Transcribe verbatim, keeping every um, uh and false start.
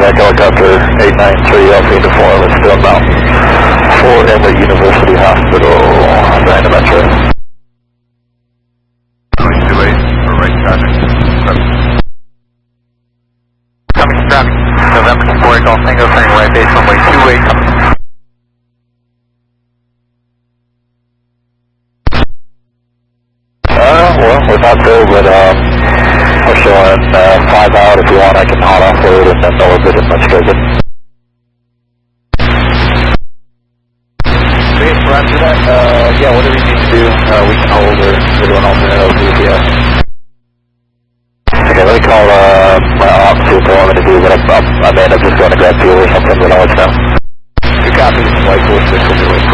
Quebec helicopter eight nine three Alpha Uniform, it's still bound for Emory University Hospital, Atlanta Metro. two eight for right traffic. Coming traffic, November four Golf Tango, turning right base runway two eight. Uh, well, we're not there, but um, we're showing uh, five out. If you want, I can hot offload and then orbit and let's go good. Okay, roger that. Uh, yeah, whatever you need to do, uh, we can hold or we're doing alternate over with you. Okay, let me call uh, my ops, see what they want me to do, but I'm, I'm, I may end up just going to grab fuel or something, but I'll let you know. Two copies, white four six,